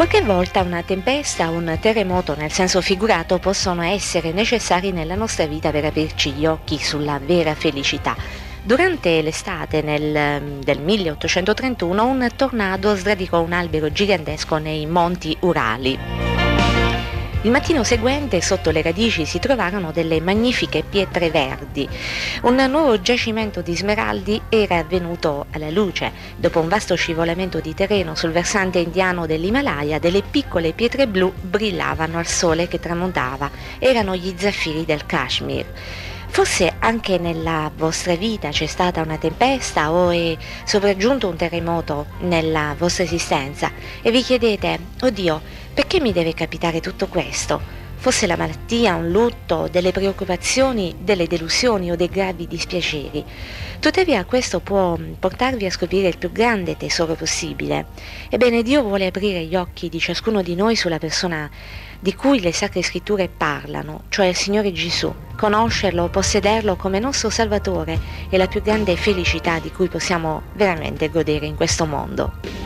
Qualche volta una tempesta o un terremoto nel senso figurato possono essere necessari nella nostra vita per aprirci gli occhi sulla vera felicità. Durante l'estate del 1831 un tornado sradicò un albero gigantesco nei monti Urali. Il mattino seguente sotto le radici si trovarono delle magnifiche pietre verdi. Un nuovo giacimento di smeraldi era venuto alla luce. Dopo un vasto scivolamento di terreno sul versante indiano dell'Himalaya, delle piccole pietre blu brillavano al sole che tramontava. Erano gli zaffiri del Kashmir. Forse anche nella vostra vita c'è stata una tempesta o è sopraggiunto un terremoto nella vostra esistenza e vi chiedete: oddio, perché mi deve capitare tutto questo? Forse la malattia, un lutto, delle preoccupazioni, delle delusioni o dei gravi dispiaceri. Tuttavia questo può portarvi a scoprire il più grande tesoro possibile. Ebbene, Dio vuole aprire gli occhi di ciascuno di noi sulla persona di cui le Sacre Scritture parlano, cioè il Signore Gesù. Conoscerlo, possederlo come nostro Salvatore è la più grande felicità di cui possiamo veramente godere in questo mondo.